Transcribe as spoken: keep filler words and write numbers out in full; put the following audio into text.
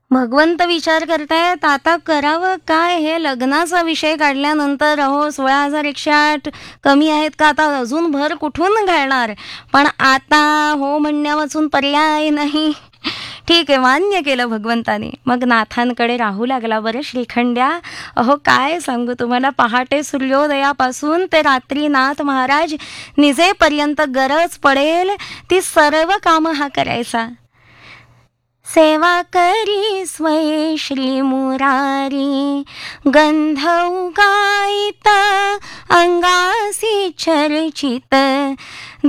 भगवंत विचार करतायत आता करावं काय, हे लग्नाचा विषय काढल्यानंतर अहो सोळा हजार एकशे आठ कमी आहेत का, आता अजून भर कुठून घालणार. पण आता हो म्हणण्यावाचून पर्याय नाही. ठीक आहे, मान्य केलं भगवंताने. मग नाथांकडे राहू लागला. बरं श्रीखंड्या, अहो काय सांगू तुम्हाला, पहाटे सूर्योदयापासून ते रात्री नाथ महाराज निजेपर्यंत गरज पडेल ती सर्व कामं हा करायचा. सेवा करी स्वये श्री मुरारी, गंध उगायत अंगासी चर्चित,